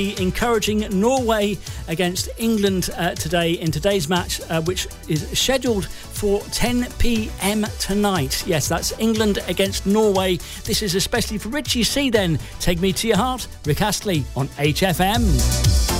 encouraging Norway against England today in today's match, which is scheduled for 10 p.m. tonight. Yes, that's England against Norway. This is especially for Richie C then. Take Me to Your Heart, Rick Astley on HFM.